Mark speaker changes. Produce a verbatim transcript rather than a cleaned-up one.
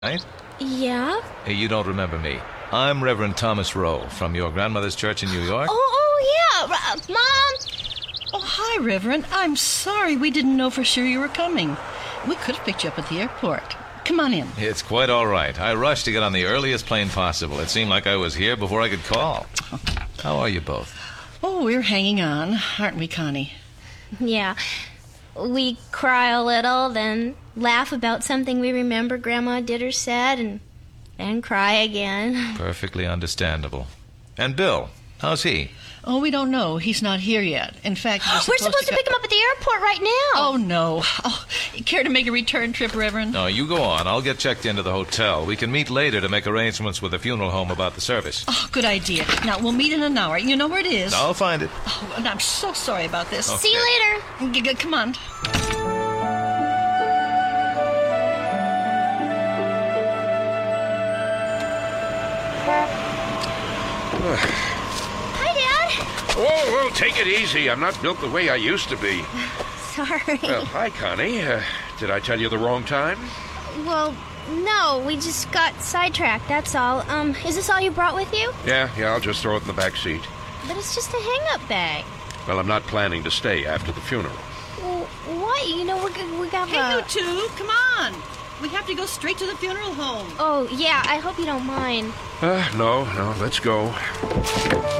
Speaker 1: Right?
Speaker 2: Yeah?
Speaker 1: Hey, you don't remember me. I'm Reverend Thomas Rowe from your grandmother's church in New York.
Speaker 2: Oh, oh yeah. Uh, Mom!
Speaker 3: Oh, hi, Reverend. I'm sorry we didn't know for sure you were coming. We could have picked you up at the airport. Come on in.
Speaker 1: It's quite all right. I rushed to get on the earliest plane possible. It seemed like I was here before I could call. How are you both?
Speaker 3: Oh, we're hanging on, aren't we, Connie?
Speaker 2: Yeah. We cry a little, then laugh about something we remember Grandma did or said, and then cry again.
Speaker 1: Perfectly understandable. And Bill, how's he?
Speaker 3: Oh, we don't know. He's not here yet. In fact, we're supposed,
Speaker 2: We're supposed to,
Speaker 3: to
Speaker 2: pick him up at the airport right now.
Speaker 3: Oh, no. Oh, you care to make a return trip, Reverend?
Speaker 1: No, you go on. I'll get checked into the hotel. We can meet later to make arrangements with the funeral home about the service.
Speaker 3: Oh, good idea. Now, we'll meet in an hour. You know where it is?
Speaker 1: I'll find it.
Speaker 3: Oh, and I'm so sorry about this.
Speaker 1: Okay.
Speaker 2: See you later.
Speaker 3: G- g- come on.
Speaker 2: Hi, Dad.
Speaker 4: Oh, well, take it easy. I'm not built the way I used to be.
Speaker 2: Sorry.
Speaker 4: Well, hi, Connie. Uh, did I tell you the wrong time?
Speaker 2: Well, no, we just got sidetracked, that's all. Um, is this all you brought with you?
Speaker 4: Yeah, yeah, I'll just throw it in the back seat.
Speaker 2: But it's just a hang-up bag.
Speaker 4: Well, I'm not planning to stay after the funeral.
Speaker 2: Well, what? You know, we're, g- we got
Speaker 3: Hey,
Speaker 2: a...
Speaker 3: you two, come on. We have to go straight to the funeral home.
Speaker 2: Oh, yeah, I hope you don't mind.
Speaker 4: Uh, no, no, let's go.